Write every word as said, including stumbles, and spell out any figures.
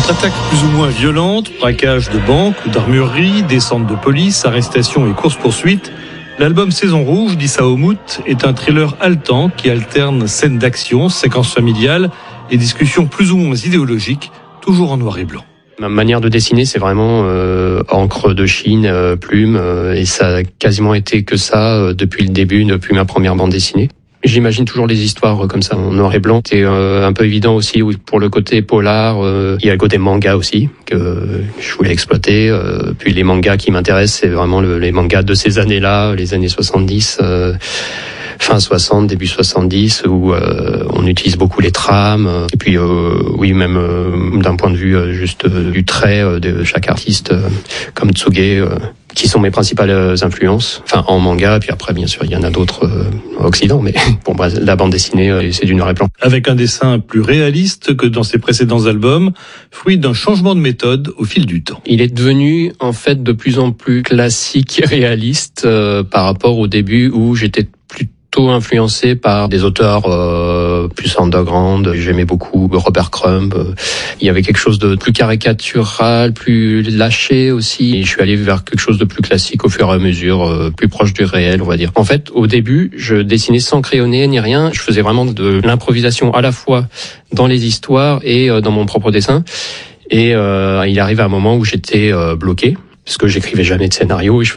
Attaques plus ou moins violentes, braquage de banques ou d'armureries, descente de police, arrestations et courses-poursuites. L'album Saison Rouge d'Issa Ommout est un thriller haletant qui alterne scènes d'action, séquences familiales et discussions plus ou moins idéologiques, toujours en noir et blanc. Ma manière de dessiner, c'est vraiment euh, encre de Chine, euh, plume, euh, et ça a quasiment été que ça euh, depuis le début, depuis ma première bande dessinée. J'imagine toujours les histoires comme ça en noir et blanc. C'est euh, un peu évident aussi pour le côté polar. Euh, il y a le côté manga aussi que je voulais exploiter. Euh, puis les mangas qui m'intéressent, c'est vraiment le, les mangas de ces années-là, les années soixante-dix, euh, fin soixante, début soixante-dix, où euh, on utilise beaucoup les trames. Et puis euh, oui, même euh, d'un point de vue euh, juste euh, du trait euh, de chaque artiste, euh, comme Tsuge. Euh, qui sont mes principales influences, enfin en manga, puis après bien sûr il y en a d'autres euh, occidentaux, mais bon bah, la bande dessinée euh, c'est du noir et blanc. Avec un dessin plus réaliste que dans ses précédents albums, fruit d'un changement de méthode au fil du temps. Il est devenu en fait de plus en plus classique et réaliste euh, par rapport au début où j'étais plutôt influencé par des auteurs euh, plus underground. J'aimais beaucoup Robert Crumb. Il y avait quelque chose de plus caricatural, plus lâché aussi. Et je suis allé vers quelque chose de plus classique au fur et à mesure, euh, plus proche du réel, on va dire. En fait, au début, je dessinais sans crayonner ni rien. Je faisais vraiment de l'improvisation à la fois dans les histoires et euh, dans mon propre dessin. Et euh, il arrive un moment où j'étais euh, bloqué, parce que j'écrivais jamais de scénario. Et je